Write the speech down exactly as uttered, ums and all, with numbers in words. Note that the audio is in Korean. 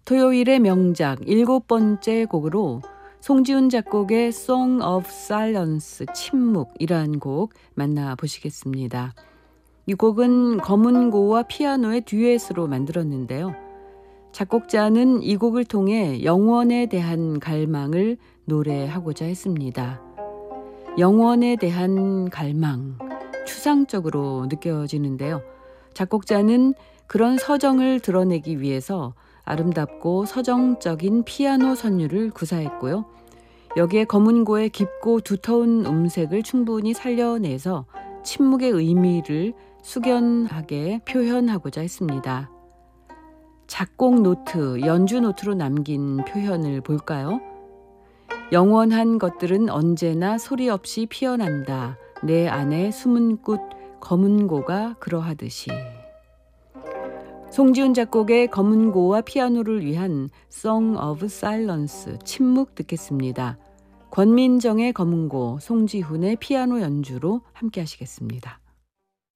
토요일의 명작 일곱 번째 곡으로 송지훈 작곡의 Song of Silence, 침묵이라는 곡 만나보시겠습니다. 이 곡은 검은고와 피아노의 듀엣으로 만들었는데요. 작곡자는 이 곡을 통해 영원에 대한 갈망을 노래하고자 했습니다. 영원에 대한 갈망, 추상적으로 느껴지는데요. 작곡자는 그런 서정을 드러내기 위해서 아름답고 서정적인 피아노 선율을 구사했고요. 여기에 검은고의 깊고 두터운 음색을 충분히 살려내서 침묵의 의미를 숙연하게 표현하고자 했습니다. 작곡 노트, 연주 노트로 남긴 표현을 볼까요? 영원한 것들은 언제나 소리 없이 피어난다. 내 안에 숨은 꽃 검은고가 그러하듯이. 송지훈 작곡의 검은고와 피아노를 위한 Song of Silence, 침묵 듣겠습니다. 권민정의 검은고, 송지훈의 피아노 연주로 함께 하시겠습니다.